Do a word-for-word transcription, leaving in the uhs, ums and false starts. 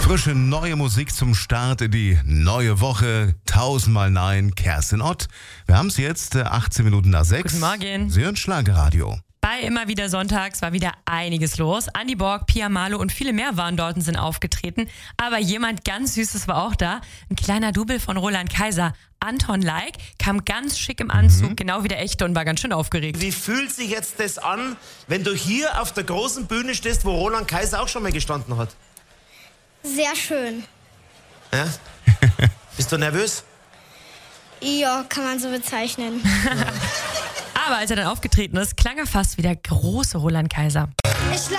Frische neue Musik zum Start in die neue Woche. Tausendmal Nein, Kerstin Ott. Wir haben es jetzt äh, achtzehn Minuten nach sechs. Guten Morgen. Sie hören Schlagerradio. Bei Immer wieder Sonntags war wieder einiges los. Andi Borg, Pia Malo und viele mehr waren dort und sind aufgetreten. Aber jemand ganz Süßes war auch da. Ein kleiner Double von Roland Kaiser. Anton Like kam ganz schick im Anzug, mhm. genau wie der echte, und war ganz schön aufgeregt. Wie fühlt sich jetzt das an, wenn du hier auf der großen Bühne stehst, wo Roland Kaiser auch schon mal gestanden hat? Sehr schön. Ja? Bist du nervös? Ja, kann man so bezeichnen. Aber als er dann aufgetreten ist, klang er fast wie der große Roland Kaiser.